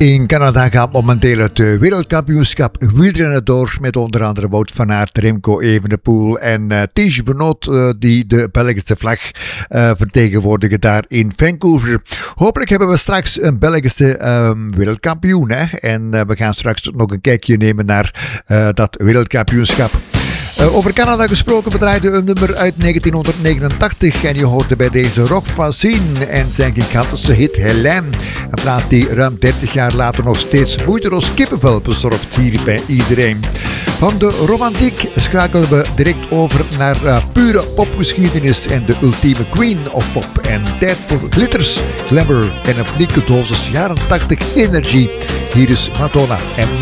In Canada gaat momenteel het wereldkampioenschap wielrennen door met onder andere Wout van Aert, Remco Evenepoel en Tige Benoot die de Belgische vlag vertegenwoordigen daar in Vancouver. Hopelijk hebben we straks een Belgische wereldkampioen hè? En we gaan straks nog een kijkje nemen naar dat wereldkampioenschap. Over Canada gesproken, we draaiden een nummer uit 1989 en je hoorde bij deze Roch Voisine en zijn gigantische hit Hélène. Een plaat die ruim 30 jaar later nog steeds moeiteloos kippenvel bezorgt hier bij iedereen. Van de romantiek schakelen we direct over naar pure popgeschiedenis en de ultieme queen of pop. En tijd voor glitters, glamour en een flinke dosis jaren 80 energy. Hier is Madonna en